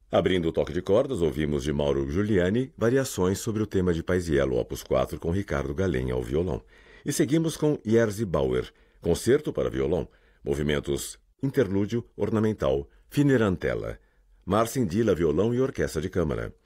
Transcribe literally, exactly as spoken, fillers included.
Abrindo o toque de cordas, ouvimos de Mauro Giuliani variações sobre o tema de Paisiello, opus quatro, com Ricardo Gallen ao violão. E seguimos com Jerzy Bauer, concerto para violão, movimentos interlúdio, ornamental, Finerantella. Marcin Dilla, violão e orquestra de câmara.